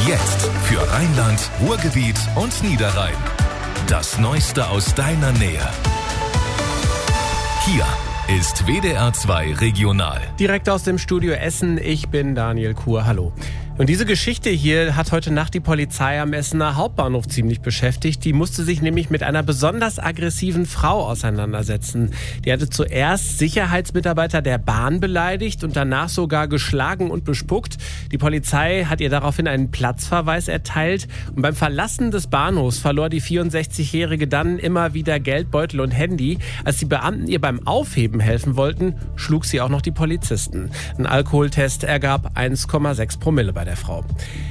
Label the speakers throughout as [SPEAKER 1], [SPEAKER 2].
[SPEAKER 1] Jetzt für Rheinland, Ruhrgebiet und Niederrhein. Das Neueste aus deiner Nähe. Hier ist WDR 2 Regional.
[SPEAKER 2] Direkt aus dem Studio Essen, ich bin Daniel Kuhr, hallo. Und diese Geschichte hier hat heute Nacht die Polizei am Essener Hauptbahnhof ziemlich beschäftigt. Die musste sich nämlich mit einer besonders aggressiven Frau auseinandersetzen. Die hatte zuerst Sicherheitsmitarbeiter der Bahn beleidigt und danach sogar geschlagen und bespuckt. Die Polizei hat ihr daraufhin einen Platzverweis erteilt. Und beim Verlassen des Bahnhofs verlor die 64-Jährige dann immer wieder Geldbeutel und Handy. Als die Beamten ihr beim Aufheben helfen wollten, schlug sie auch noch die Polizisten. Ein Alkoholtest ergab 1,6 Promille bei der Frau.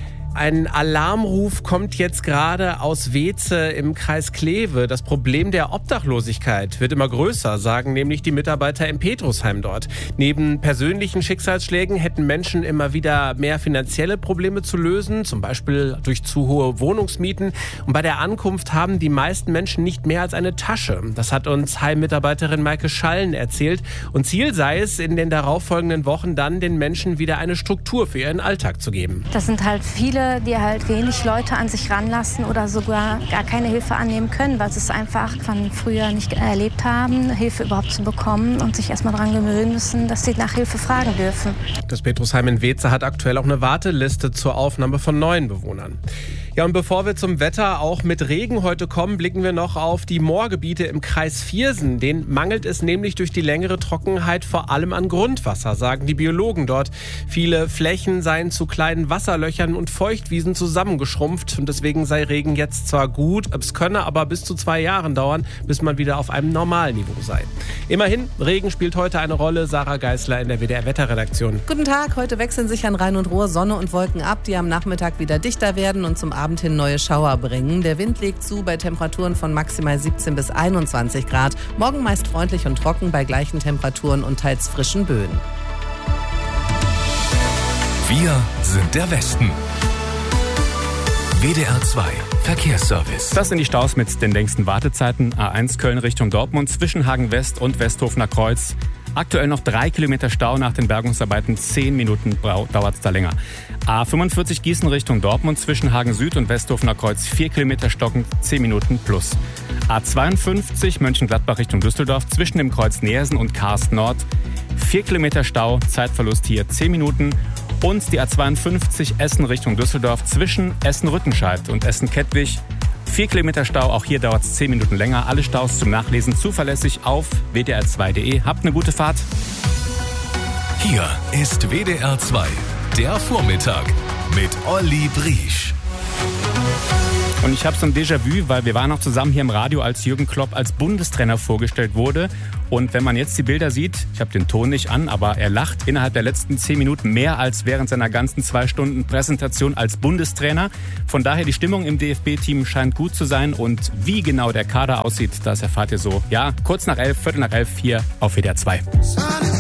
[SPEAKER 2] Ein Alarmruf kommt jetzt gerade aus Weeze im Kreis Kleve. Das Problem der Obdachlosigkeit wird immer größer, sagen nämlich die Mitarbeiter im Petrusheim dort. Neben persönlichen Schicksalsschlägen hätten Menschen immer wieder mehr finanzielle Probleme zu lösen, zum Beispiel durch zu hohe Wohnungsmieten. Und bei der Ankunft haben die meisten Menschen nicht mehr als eine Tasche. Das hat uns Heimmitarbeiterin Maike Schallen erzählt. Und Ziel sei es, in den darauffolgenden Wochen dann den Menschen wieder eine Struktur für ihren Alltag zu geben.
[SPEAKER 3] Das sind halt viele, die halt wenig Leute an sich ranlassen oder sogar gar keine Hilfe annehmen können, weil sie es einfach von früher nicht erlebt haben, Hilfe überhaupt zu bekommen und sich erstmal daran gewöhnen müssen, dass sie nach Hilfe fragen dürfen.
[SPEAKER 2] Das Petrusheim in Weeze hat aktuell auch eine Warteliste zur Aufnahme von neuen Bewohnern. Ja, und bevor wir zum Wetter auch mit Regen heute kommen, blicken wir noch auf die Moorgebiete im Kreis Viersen. Den mangelt es nämlich durch die längere Trockenheit vor allem an Grundwasser, sagen die Biologen dort. Viele Flächen seien zu kleinen Wasserlöchern und Feuchtwiesen zusammengeschrumpft und deswegen sei Regen jetzt zwar gut, es könne aber bis zu 2 Jahren dauern, bis man wieder auf einem Normalniveau sei. Immerhin, Regen spielt heute eine Rolle. Sarah Geisler in der WDR-Wetterredaktion.
[SPEAKER 4] Guten Tag, heute wechseln sich an Rhein und Ruhr Sonne und Wolken ab, die am Nachmittag wieder dichter werden und zum Abend hin neue Schauer bringen. Der Wind legt zu bei Temperaturen von maximal 17 bis 21 Grad. Morgen meist freundlich und trocken bei gleichen Temperaturen und teils frischen Böen.
[SPEAKER 1] Wir sind der Westen. WDR 2 Verkehrsservice.
[SPEAKER 5] Das sind die Staus mit den längsten Wartezeiten. A1 Köln Richtung Dortmund zwischen Hagen West und Westhofener Kreuz. Aktuell noch 3 Kilometer Stau nach den Bergungsarbeiten. 10 Minuten dauert es da länger. A45 Gießen Richtung Dortmund zwischen Hagen Süd und Westhofener Kreuz. 4 Kilometer stockend, 10 Minuten plus. A52 Mönchengladbach Richtung Düsseldorf zwischen dem Kreuz Neersen und Karst Nord. 4 Kilometer Stau, Zeitverlust hier 10 Minuten. Und die A52 Essen Richtung Düsseldorf zwischen Essen-Rüttenscheid und Essen-Kettwig. 4 Kilometer Stau, auch hier dauert es 10 Minuten länger. Alle Staus zum Nachlesen zuverlässig auf wdr2.de. Habt eine gute Fahrt.
[SPEAKER 1] Hier ist WDR 2, der Vormittag mit Olli Briesch.
[SPEAKER 5] Und ich habe so ein Déjà-vu, weil wir waren noch zusammen hier im Radio, als Jürgen Klopp als Bundestrainer vorgestellt wurde. Und wenn man jetzt die Bilder sieht, ich habe den Ton nicht an, aber er lacht innerhalb der letzten 10 Minuten mehr als während seiner ganzen 2 Stunden Präsentation als Bundestrainer. Von daher, die Stimmung im DFB-Team scheint gut zu sein. Und wie genau der Kader aussieht, das erfahrt ihr so, ja, kurz nach 11, Viertel nach 11 hier auf WDR 2.